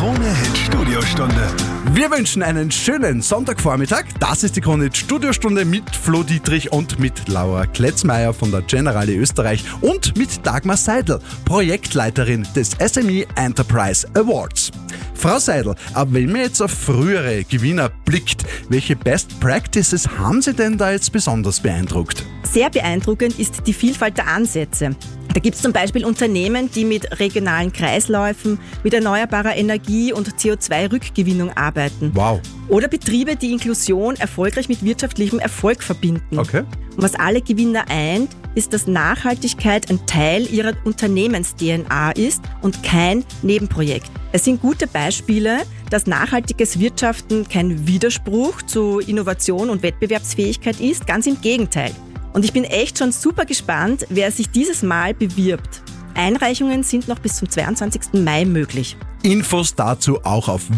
Krone-Hit Studiostunde. Wir wünschen einen schönen Sonntagvormittag. Das ist die Krone-Hit Studiostunde mit Flo Dietrich und mit Laura Kletzmeier von der Generali Österreich und mit Dagmar Seidel, Projektleiterin des SME Enterprise Awards. Frau Seidel, aber wenn man jetzt auf frühere Gewinner blickt, welche Best Practices haben Sie denn da jetzt besonders beeindruckt? Sehr beeindruckend ist die Vielfalt der Ansätze. Da gibt es zum Beispiel Unternehmen, die mit regionalen Kreisläufen, mit erneuerbarer Energie und CO2-Rückgewinnung arbeiten. Wow. Oder Betriebe, die Inklusion erfolgreich mit wirtschaftlichem Erfolg verbinden. Okay. Und was alle Gewinner eint, ist, dass Nachhaltigkeit ein Teil ihrer Unternehmens-DNA ist und kein Nebenprojekt. Es sind gute Beispiele, dass nachhaltiges Wirtschaften kein Widerspruch zu Innovation und Wettbewerbsfähigkeit ist, ganz im Gegenteil. Und ich bin echt schon super gespannt, wer sich dieses Mal bewirbt. Einreichungen sind noch bis zum 22. Mai möglich. Infos dazu auch auf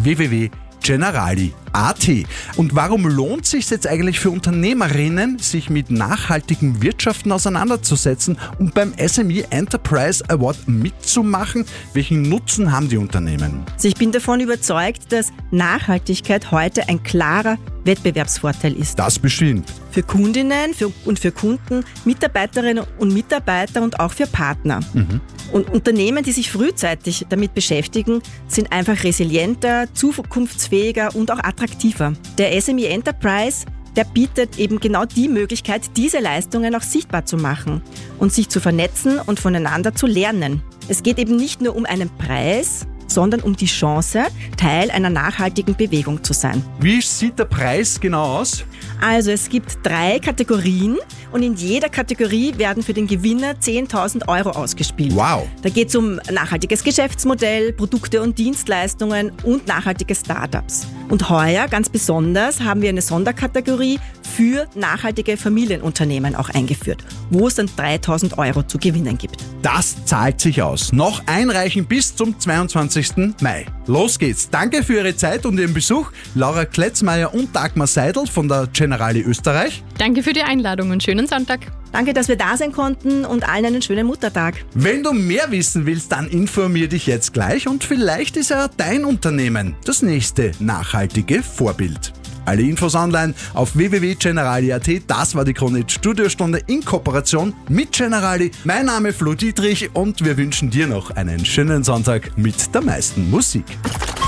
www.generali.at. Und warum lohnt es sich jetzt eigentlich für Unternehmerinnen, sich mit nachhaltigem Wirtschaften auseinanderzusetzen und beim SME Enterprise Award mitzumachen? Welchen Nutzen haben die Unternehmen? Also ich bin davon überzeugt, dass Nachhaltigkeit heute ein klarer Wettbewerbsvorteil ist. Das bestimmt. Für Kundinnen und für Kunden, Mitarbeiterinnen und Mitarbeiter und auch für Partner. Und Unternehmen, die sich frühzeitig damit beschäftigen, sind einfach resilienter, zukunftsfähiger und auch attraktiver. Der SME Enterprise, der bietet eben genau die Möglichkeit, diese Leistungen auch sichtbar zu machen und sich zu vernetzen und voneinander zu lernen. Es geht eben nicht nur um einen Preis, sondern um die Chance, Teil einer nachhaltigen Bewegung zu sein. Wie sieht der Preis genau aus? Also es gibt 3 Kategorien und in jeder Kategorie werden für den Gewinner 10.000 Euro ausgespielt. Wow. Da geht es um nachhaltiges Geschäftsmodell, Produkte und Dienstleistungen und nachhaltige Startups. Und heuer, ganz besonders, haben wir eine Sonderkategorie für nachhaltige Familienunternehmen auch eingeführt, wo es dann 3.000 Euro zu gewinnen gibt. Das zahlt sich aus. Noch einreichen bis zum 22. Mai. Los geht's. Danke für Ihre Zeit und Ihren Besuch. Laura Kletzmeier und Dagmar Seidel von der Generali Österreich. Danke für die Einladung und schönen Sonntag. Danke, dass wir da sein konnten und allen einen schönen Muttertag. Wenn du mehr wissen willst, dann informier dich jetzt gleich und vielleicht ist ja dein Unternehmen das nächste nachhaltige Vorbild. Alle Infos online auf www.generali.at. Das war die Krone-Hit Studiostunde in Kooperation mit Generali. Mein Name ist Flo Dietrich und wir wünschen dir noch einen schönen Sonntag mit der meisten Musik.